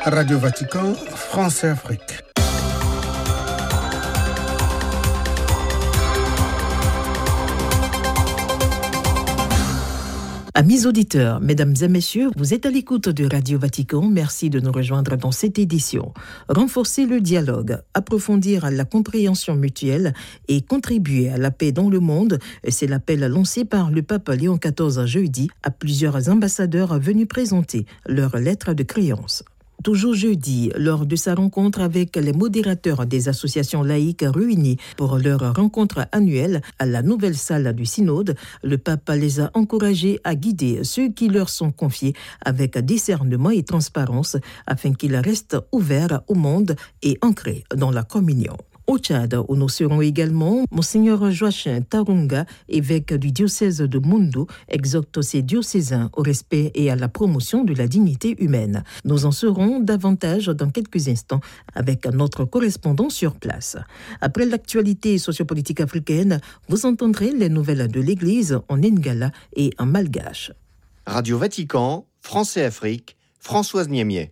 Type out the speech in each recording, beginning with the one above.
Radio Vatican, France et Afrique. Amis auditeurs, mesdames et messieurs, vous êtes à l'écoute de Radio Vatican. Merci de nous rejoindre dans cette édition. Renforcer le dialogue, approfondir la compréhension mutuelle et contribuer à la paix dans le monde, c'est l'appel lancé par le pape Léon XIV jeudi à plusieurs ambassadeurs venus présenter leur lettre de créance. Toujours jeudi, lors de sa rencontre avec les modérateurs des associations laïques réunies pour leur rencontre annuelle à la nouvelle salle du synode, le pape les a encouragés à guider ceux qui leur sont confiés avec discernement et transparence afin qu'ils restent ouverts au monde et ancrés dans la communion. Au Tchad, où nous serons également, Monseigneur Joachim Tarunga, évêque du diocèse de Moundou, exhorte ses diocésains au respect et à la promotion de la dignité humaine. Nous en saurons davantage dans quelques instants avec notre correspondant sur place. Après l'actualité sociopolitique africaine, vous entendrez les nouvelles de l'Église en lingala et en malgache. Radio Vatican, France et Afrique, Françoise Niemier.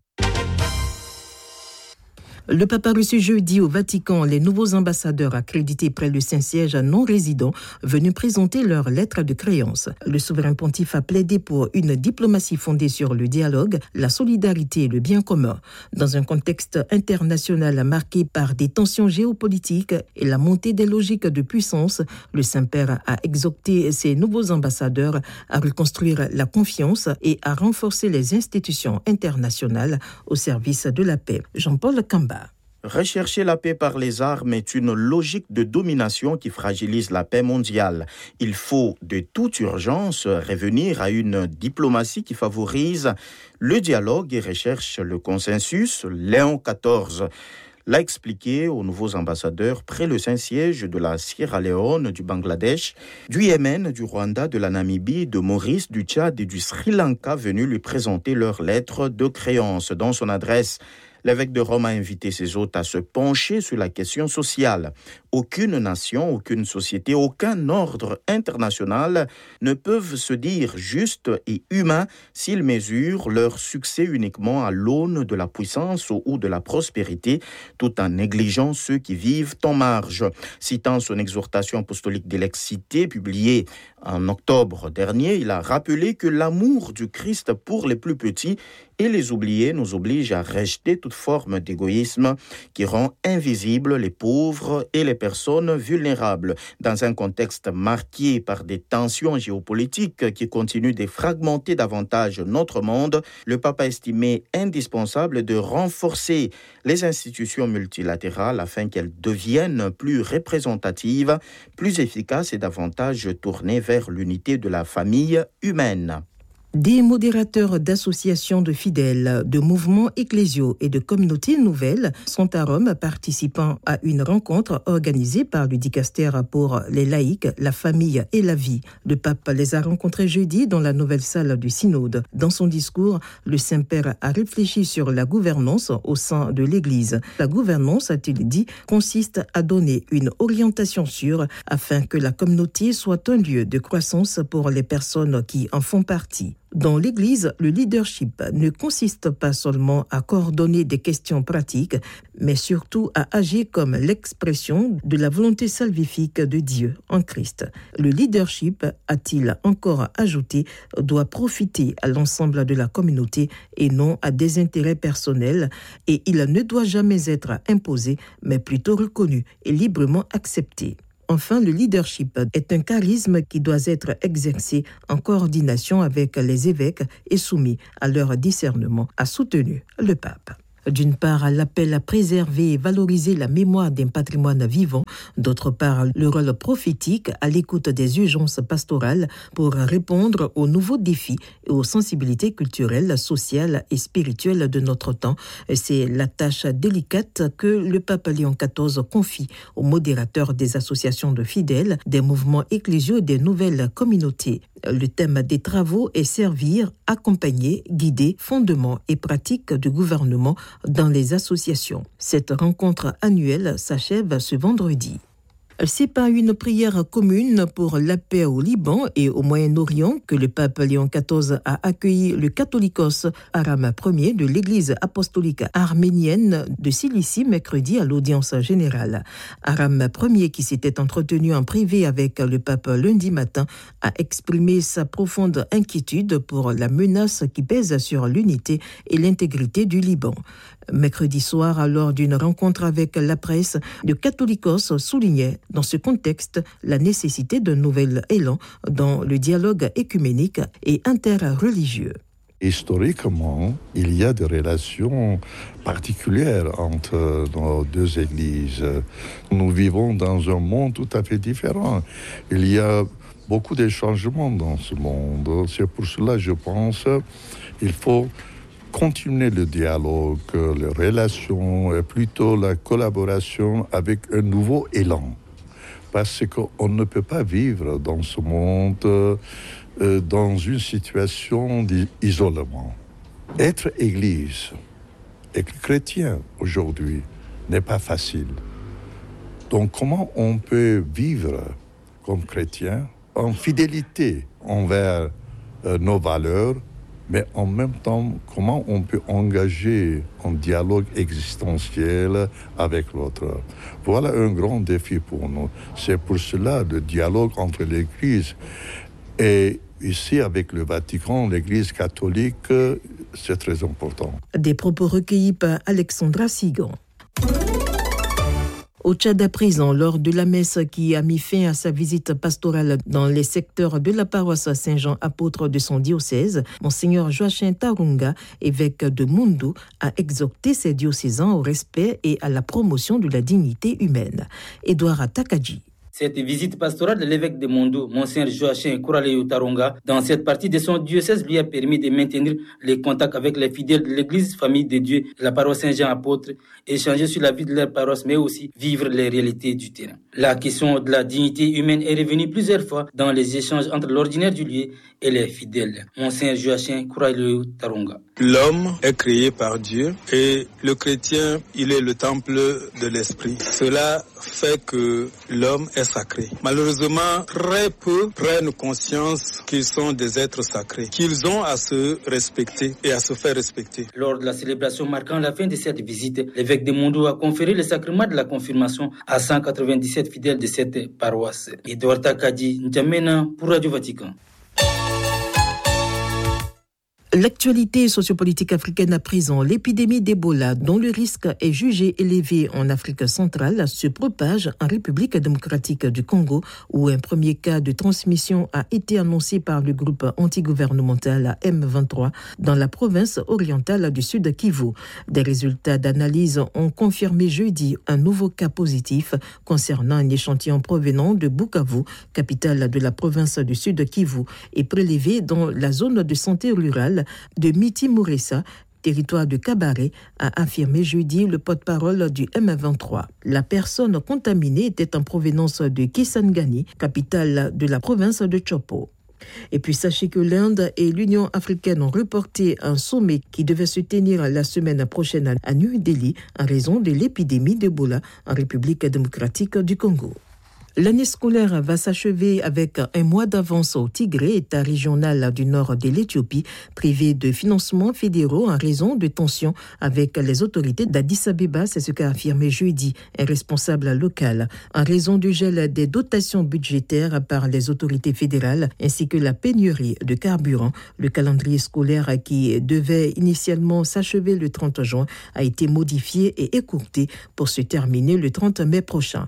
Le pape a reçu jeudi au Vatican les nouveaux ambassadeurs accrédités près du Saint-Siège non résidents venus présenter leur lettre de créance. Le souverain pontife a plaidé pour une diplomatie fondée sur le dialogue, la solidarité et le bien commun. Dans un contexte international marqué par des tensions géopolitiques et la montée des logiques de puissance, le Saint-Père a exhorté ses nouveaux ambassadeurs à reconstruire la confiance et à renforcer les institutions internationales au service de la paix. Jean-Paul Kamba. Rechercher la paix par les armes est une logique de domination qui fragilise la paix mondiale. Il faut de toute urgence revenir à une diplomatie qui favorise le dialogue et recherche le consensus. Léon XIV l'a expliqué aux nouveaux ambassadeurs près le Saint-Siège de la Sierra Leone, du Bangladesh, du Yémen, du Rwanda, de la Namibie, de Maurice, du Tchad et du Sri Lanka venus lui présenter leur lettre de créance. Dans son adresse, l'évêque de Rome a invité ses hôtes à se pencher sur la question sociale. Aucune nation, aucune société, aucun ordre international ne peuvent se dire justes et humains s'ils mesurent leur succès uniquement à l'aune de la puissance ou de la prospérité, tout en négligeant ceux qui vivent en marge. Citant son exhortation apostolique d'Élexité, publiée en octobre dernier, il a rappelé que l'amour du Christ pour les plus petits et les oubliés nous oblige à rejeter toute forme d'égoïsme qui rend invisibles les pauvres et les personnes vulnérables. Dans un contexte marqué par des tensions géopolitiques qui continuent de fragmenter davantage notre monde, le pape a estimé indispensable de renforcer les institutions multilatérales afin qu'elles deviennent plus représentatives, plus efficaces et davantage tournées vers l'unité de la famille humaine. Des modérateurs d'associations de fidèles, de mouvements ecclésiaux et de communautés nouvelles sont à Rome participant à une rencontre organisée par le dicastère pour les laïcs, la famille et la vie. Le pape les a rencontrés jeudi dans la nouvelle salle du synode. Dans son discours, le Saint-Père a réfléchi sur la gouvernance au sein de l'Église. La gouvernance, a-t-il dit, consiste à donner une orientation sûre afin que la communauté soit un lieu de croissance pour les personnes qui en font partie. Dans l'Église, le leadership ne consiste pas seulement à coordonner des questions pratiques, mais surtout à agir comme l'expression de la volonté salvifique de Dieu en Christ. Le leadership, a-t-il encore ajouté, doit profiter à l'ensemble de la communauté et non à des intérêts personnels, et il ne doit jamais être imposé, mais plutôt reconnu et librement accepté. Enfin, le leadership est un charisme qui doit être exercé en coordination avec les évêques et soumis à leur discernement, a soutenu le pape. D'une part, l'appel à préserver et valoriser la mémoire d'un patrimoine vivant. D'autre part, le rôle prophétique à l'écoute des urgences pastorales pour répondre aux nouveaux défis et aux sensibilités culturelles, sociales et spirituelles de notre temps. C'est la tâche délicate que le pape Léon XIV confie aux modérateurs des associations de fidèles, des mouvements ecclésiaux et des nouvelles communautés. Le thème des travaux est servir, accompagner, guider, fondements et pratiques du gouvernement dans les associations. Cette rencontre annuelle s'achève ce vendredi. C'est par une prière commune pour la paix au Liban et au Moyen-Orient que le pape Léon XIV a accueilli le catholicos Aram Ier de l'Église apostolique arménienne de Cilicie mercredi à l'audience générale. Aram Ier, qui s'était entretenu en privé avec le pape lundi matin, a exprimé sa profonde inquiétude pour la menace qui pèse sur l'unité et l'intégrité du Liban. Mercredi soir, lors d'une rencontre avec la presse, le catholicos soulignait dans ce contexte la nécessité d'un nouvel élan dans le dialogue écuménique et interreligieux. Historiquement, il y a des relations particulières entre nos deux églises. Nous vivons dans un monde tout à fait différent. Il y a beaucoup de changements dans ce monde. C'est pour cela, je pense, qu'il faut continuer le dialogue, les relations, et plutôt la collaboration avec un nouveau élan. Parce qu'on ne peut pas vivre dans ce monde dans une situation d'isolement. Être église, être chrétien aujourd'hui n'est pas facile. Donc comment on peut vivre comme chrétien en fidélité envers nos valeurs, mais en même temps, comment on peut engager un dialogue existentiel avec l'autre. Voilà un grand défi pour nous. C'est pour cela le dialogue entre l'Église et ici, avec le Vatican, l'Église catholique, c'est très important. Des propos recueillis par Alexandra Sigan. Au Tchad à présent, lors de la messe qui a mis fin à sa visite pastorale dans les secteurs de la paroisse Saint-Jean apôtre de son diocèse, Monseigneur Joachim Tarunga, évêque de Moundou, a exhorté ses diocésains au respect et à la promotion de la dignité humaine. Édouard Takadji. Cette visite pastorale de l'évêque de Moundou, Monseigneur Joachim Kouraleou Tarunga, dans cette partie de son diocèse, lui a permis de maintenir les contacts avec les fidèles de l'église Famille de Dieu, la paroisse Saint-Jean apôtre, échanger sur la vie de leur paroisse, mais aussi vivre les réalités du terrain. La question de la dignité humaine est revenue plusieurs fois dans les échanges entre l'ordinaire du lieu et les fidèles. Monseigneur Joachim Kouraleou Tarunga. L'homme est créé par Dieu et le chrétien, il est le temple de l'esprit. Cela fait que l'homme est sacré. Malheureusement, très peu prennent conscience qu'ils sont des êtres sacrés, qu'ils ont à se respecter et à se faire respecter. Lors de la célébration marquant la fin de cette visite, l'évêque de Moundou a conféré le sacrement de la confirmation à 197 fidèles de cette paroisse. Edouard Takadi, N'Djamena pour Radio Vatican. L'actualité sociopolitique africaine à présent, l'épidémie d'Ebola, dont le risque est jugé élevé en Afrique centrale, se propage en République démocratique du Congo, où un premier cas de transmission a été annoncé par le groupe antigouvernemental M23 dans la province orientale du Sud Kivu. Des résultats d'analyse ont confirmé jeudi un nouveau cas positif concernant un échantillon provenant de Bukavu, capitale de la province du Sud Kivu, et prélevé dans la zone de santé rurale de Miti Mouressa, territoire de Kabaré, a affirmé jeudi le porte-parole du M23. La personne contaminée était en provenance de Kisangani, capitale de la province de Chopo. Et puis sachez que l'Inde et l'Union africaine ont reporté un sommet qui devait se tenir la semaine prochaine à New Delhi en raison de l'épidémie d'Ebola en République démocratique du Congo. L'année scolaire va s'achever avec un mois d'avance au Tigré, État régional du nord de l'Éthiopie, privé de financements fédéraux en raison de tensions avec les autorités d'Addis Abeba. C'est ce qu'a affirmé jeudi un responsable local. En raison du gel des dotations budgétaires par les autorités fédérales ainsi que la pénurie de carburant, le calendrier scolaire qui devait initialement s'achever le 30 juin a été modifié et écourté pour se terminer le 30 mai prochain.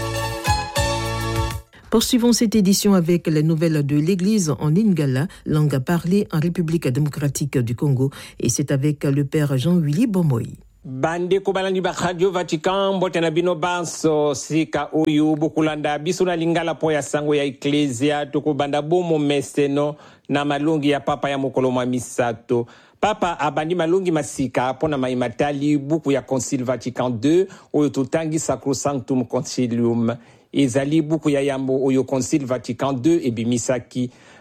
Poursuivons cette édition avec les nouvelles de l'Église en Lingala, langue parlée en République démocratique du Congo, et c'est avec le père Jean-Willy Bomoy. Bande kubalani ba Radio Vatican bote na bino banso sika uyu bukulanda biso na lingala po ya sango ya Ecclesia tukubanda bomo meseno na malungi ya papa ya mokolo mwa misato. Papa abandi malungi masika pona maimatali buku ya Concile Vatican II oyo tutangi Sacrosanctum Concilium. Ezali buku ya yambo oyo Concile Vatican II ebimisaki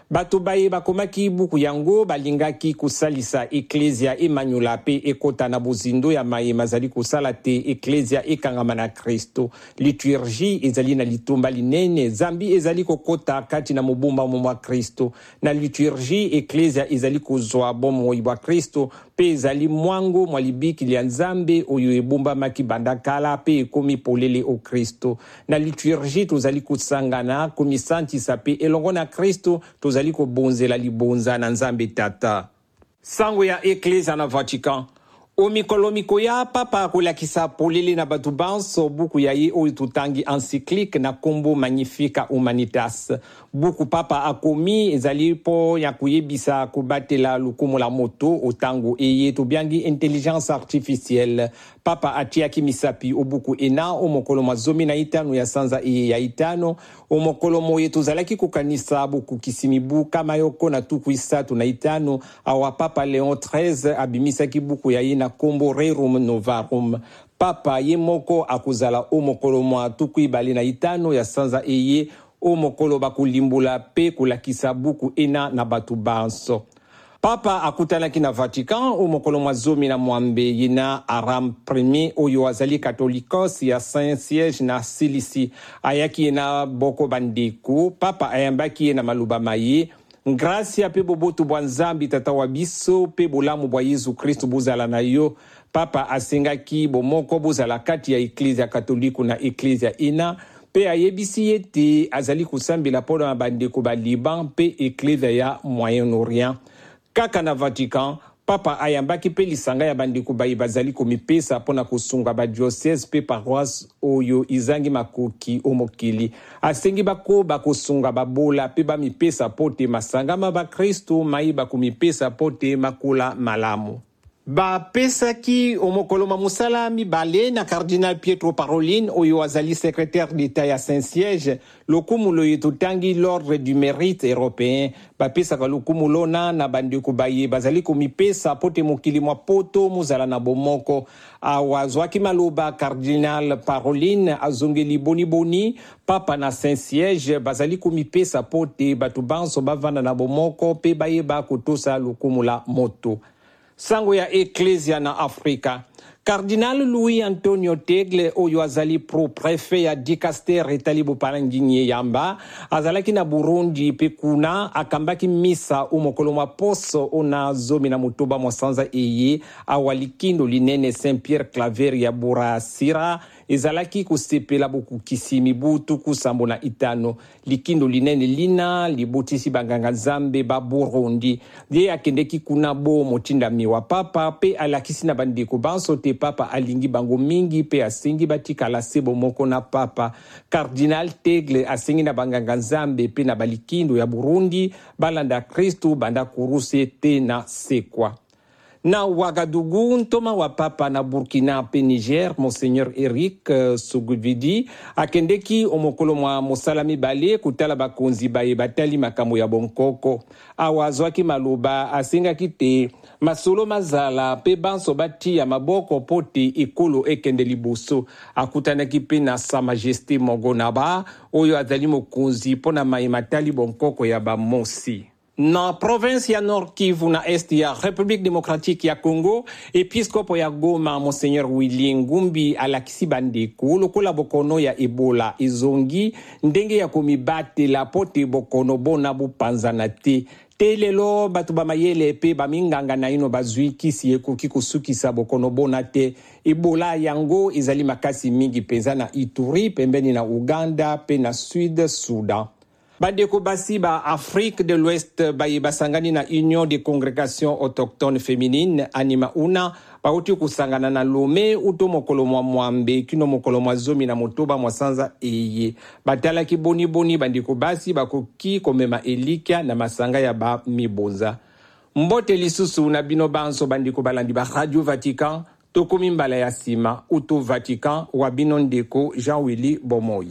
Bato baye bakomaki buku yango balingaki kusalisa Ecclesia Emmanuel pe ekota na bozindo ya mayema zali kusala te Ecclesia ekangama na Kristo. Liturgie ezali na litumba linene, zambi ezali kokota kati na mobumba mwa Kristo. Na liturgie Ecclesia ezali kuzwa bomo wa Kristo pe ezali mwango mwalibiki lya nzambe oyo ebumba maki bandakala pe ekomi polele o Kristo. Na liturgie tozali kusangana komisantisa pe elongo na Kristo tozali kobonzela libonza na nzambe tata. Sango ya Ecclesia na Vatican. O mikolomiko ya papa kolakisa polele na batu banso buku ya ye oyo tutangi encyclique na kombo Magnifica Humanitas. Buku papa akomi ezali po ya kuyebisa kubatela lukumu la moto otango eye tobiangi intelligence artificielle. Papa atiaki misapi obuku ena omokolo mazomi na itano ya sanza eye ya itano. Omokolo moye tozalaki kukanisa buku kisimibu kama yoko na tuku isatu na itano. Awa papa Leon XIII abimisaki buku ya ina kombo Rerum Novarum. Papa ye moko akuzala omokolo mwa tuku ibali na itano ya sanza eye omokolo bakulimbula pe kulakisa buku ena na batu banso. Papa akutanaki na Vatican omokolo mwa zomi na mwambe yina Aram premier oyo azali katolikos ya Saint-Siège na Silisi. Ayaki yena boko bandeku, papa ayambaki yena maluba maye. Gracia pe bobotu bwa nzambi tata wa biso pe bolamu bwa Yesu Kristo buzala na yo. Papa asengaki bomoko buzala kati ya Ecclesia Katoliku na Ecclesia ina. Pe ayebisi yete azali kusambila podo na bandeko ba Liban pe Ecclesia ya Moyen-Orient. Kaka na Vatican, papa ayambaki pe lisanga ya bandeko bayi bazali komipesa pona kusunga ba diocese pe paroisse oyo izangi makoki omokili. Asengi bako bakusunga babola pe bamipesa pote masangama ba Kristo mayi bakumipesa pote makula malamu. Ba pesaki omokoloma musala mibale na Cardinal Pietro Parolin oyo azali secrétaire d'État ya Saint-Siège lokumulo yetutangi l'ordre du mérite européen. Ba pesaka lokumulo na bandeko baye bazali komipesa pote mokili mwa poto muzala na bomoko. Awazwaki maloba Cardinal Parolin azongeli boni papa na Saint-Siège bazali komipesa pote batu banso bavanda na bomoko pe baye ba kutosa lokumula moto. Sango ya Ecclesia na Afrika. Cardinal Louis Antonio Tegle oyo azali pro-prefet ya Dicaster etali bopalanginye yamba azalaki na Burundi pe kuna akambaki misa umokolo mwa poso ona zomi na mutoba mwasanza eye awalikindo linene Saint-Pierre Claver ya Burasira ezalaki kusepela boku kisimi butu kusambo na itano likindo linene lina libotisi banganga zambe ba Burundi ye akendeki kuna bo motinda miwa papa pe alakisi na bandeko banso te papa alingi bango mingi pe asengi batikala sebo moko na papa. Cardinal Tegle asengi na banganga nzambe pe na balikindo ya Burundi balanda Kristu banda kuruse te na sekwa. Na Ouagadougou, ntoma wa papa na Burkina pe Niger, Monseigneur Eric Suguvidi, akendeki omokolo mwa mosalami bale kutala bakonzi baye batali makambo ya bonkoko. Awazwaki maloba asengaki te masolo mazala pe banso bati ya maboko pote ekolo ekende liboso. Akutanaki pe na Sa Majesté Mongonaba, oyo azali mokonzi pona maimatali bonkoko ya bamosi. Na province ya Nord Kivu na est ya République démocratique ya Congo, episkopo ya Goma Monseigneur Willy Ngumbi alakisi bandeko lokola bokono ya Ebola izongi ndenge ya komibate la pote bokono bona bupanzana te. Telelo batu bamayele pe baminganga na ino bazui kisi ekoki kusukisa bokono bona te. Ebola yango izali makasi mingi penza na Ituri pembeni na Uganda pe na Sud Sudan. Bandeko basi ba Afrique de l'Ouest bayi basangani na Union des congrégations autochtones féminines anima una bauti kusangana na Lomé uto mokolo mwa mwambe kino mokolo mwa zomi na motoba mwasanza eye. Batala ki boni bandeko basi bakoki komema elikia na masanga ya ba mibonza. Mbote lisusu na bino banso bandeko balandi ba Radio Vatican tokomi mbala ya sima uto Vatican wa bino ndeko Jean-Willy Bomoye.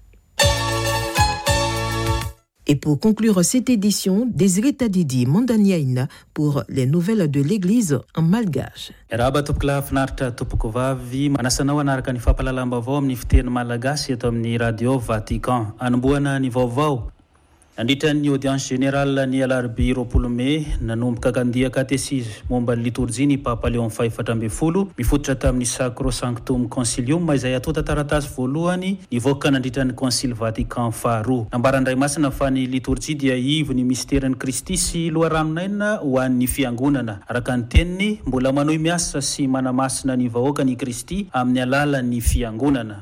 Et pour conclure cette édition, Désiré Tadidi Mondaniaina pour les nouvelles de l'Église en malgache. Raha topokla finaritra topoko vavy manasanao anaraka ny fampalalam-baovao amin'ny fiteny malagasy eto amin'ny Radio Vatican. Anomboana ny vaovao. Andritra ny audience générale ny alarobia 20 Mey nanomboka kandia katesisme momba ny liturgie ny Papa Léon XIV mifototra tamin'ny Sacro Sanctum Concilium izay atota taratasy voalohany nivoaka nandritra ny Concile Vatican faharoa. Nambarandray masina fa ny liturgie dia ivo ny misterin'ny Kristy sy loharanonaina ho an'ny fiangonana. Araka ny teniny mbola manohy miasa sy manamasina ny vahoaka ny Kristy amin'ny alalan'ny fiangonana.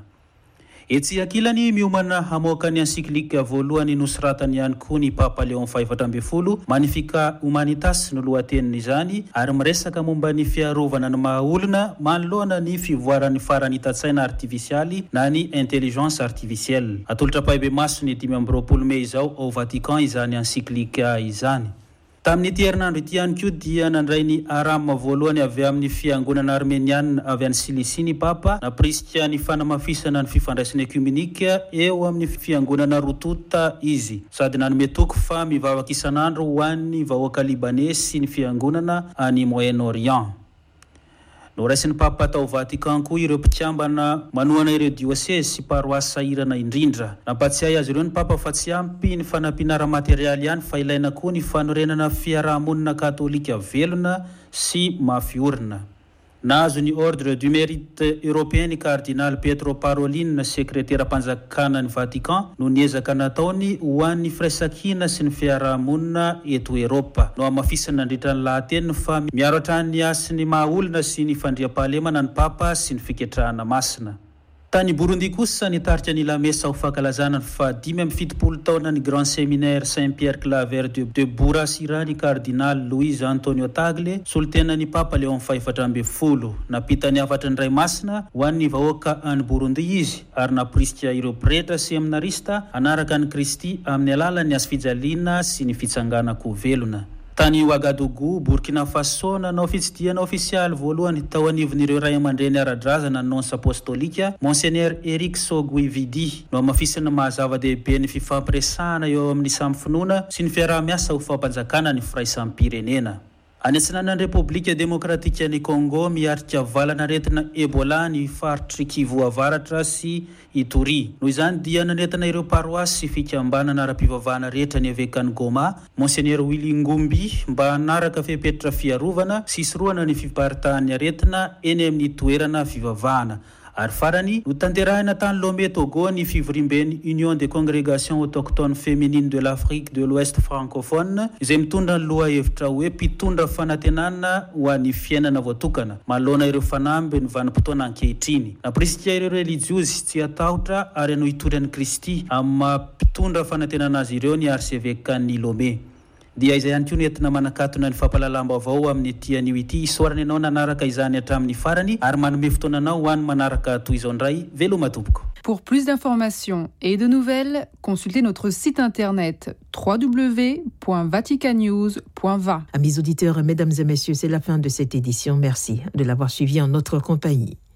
Etsy akilany miomana hamoaka ny encyclique voalohany nosoratany ihany koa ny Papa Léon XIV Magnificat Humanitas no lohateniny izany ary miresaka momba ny fiarovana ny mahaolona manoloana ny fivoaran'ny farany tatsaina artifisialy na ny intelligence artificielle. Atolotra pahibe maso ny 20 Mey izao ao Vatican izany encyclique izany. Tamin'ny ity herinandro ity ihany koa dia nandray ny arama voalohany avy amin'ny fiangonana armeniana avy any Cilicie ny Papa naprisika ny fanamafisana ny fifandraisana ekumenika eo amin'ny fiangonana Rotota izy sady nanome toko fa mivavaka isanandro ho an'ny vahoaka libanais sy ny fiangonana any Moyen-Orient. Noraisin'ny Papa tao Vatican koa ireo mpitiambana manohana ireo diocèse sy paroisse sahirana indrindra. Nampatsiahy azy ireo ny Papa fa tsy ampy ny fanampinara materialy ihany fa ilaina koa ny fanorenana fiarahamonina katolika velona sy mafiorina. Nahazo ny Ordre du Mérite Européen ny Cardinal Pietro Parolin, sekretera mpanjakana ny Vatican, no niezaka nataony ho an'ny firaisankina sy ny fiarahamonina eto Eropa. No amafisana nandritra ny lahateny fa miaro hatrany asy ny mahaolona sy ny fandriam-pahalemana ny Papa sy ny fiketrahana masina. Tany Burundi kosa nitarika ny lamesa ho fankalazana fa 570 taona ny Grand Séminaire Saint-Pierre Claver de Bourasira ny Cardinal Luiz Antonio Tagle solitena ny Papa Léon XIV. Napita ny avatra ny ray masina ho an'ny vahoaka any Burundi izy ary naprisika ireo pretra sy seminarista anaraka ny Kristy amin'ny alalan'ny asfijaliana sy ny fitsanganako velona. Tany Ouagadougou, Burkina Faso nanao fitsidiana ofisialy voalohany tao anivon'ireo ray aman-dreny ara-drazana nonce apostolika Monseigneur Eric Soguividi no amafisana mahazava-dehibe ny fifampiresahana eo amin'ny samy finoana sy ny fiaraha-miasa ho fampanjakana ny firaisampirenena. Any antsinanan'ny Repoblika Demokratika ny Congo miarika valanaretina Ebola ny faritry Kivu avaratra sy Ituri. Noho izany dia nanetina ireo paroasy sy fikambanana ara-pivavahana rehetra ny evekany Goma, Monseigneur Willy Ngumbi mba hanaraka fepetra fiarovana sy isorohana ny fiparitahan'ny aretina eny amin'ny toerana fivavahana. Ary farany no tanterahina tany Lomé Togo ny fivorimbeny Union des Congrégations Autochtones Féminines de l'Afrique de l'Ouest francophone izay mitondra ny lohahevitra hoe mpitondra fanantenana ho an'ny fiainana voatokana manoloana ireo fanamby ny vanim-potoana ankehitriny. Naprisika ireo religiosy tsy atahotra ary no hitoran'ny Kristy amin'ny mampitondra fanantenana azy ireo ny archevêque ny Lomé. Dia izay ihany koa nentina manakatona ny fampalalam-baovao amin'ny ity anio ity isorana ianao nanaraka izany hatramin'ny farany ary manome fotoananao ho an'ny manaraka toy izao ndray veloma tompoko. Pour plus d'informations et de nouvelles, consultez notre site internet www.vaticanews.va. Amis auditeurs, mesdames et messieurs, c'est la fin de cette édition. Merci de l'avoir suivi en notre compagnie.